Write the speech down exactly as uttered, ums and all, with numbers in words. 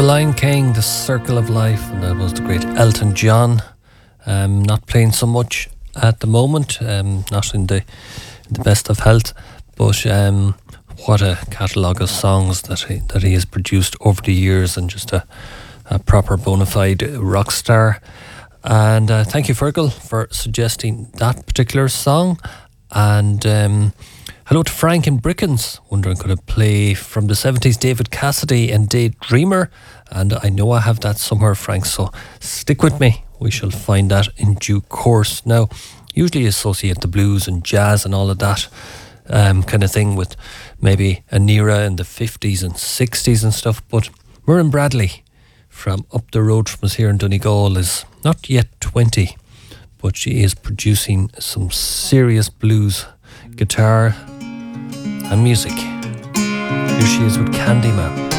Lion King, The Circle of Life, and that was the great Elton John. Um, not playing so much at the moment, um, not in the the best of health, but um, what a catalogue of songs that he, that he has produced over the years, and just a, a proper bona fide rock star. And uh, thank you, Fergal, for suggesting that particular song. And um, hello to Frank in Brickens, wondering could I play from the seventies David Cassidy and Daydreamer. And I know I have that somewhere, Frank, so stick with me. We shall find that in due course. Now, usually associate the blues and jazz and all of that um, kind of thing with maybe an era in the fifties and sixties and stuff, but Murren Bradley from up the road from us here in Donegal is not yet twenty, but she is producing some serious blues guitar and music. Here she is with Candyman.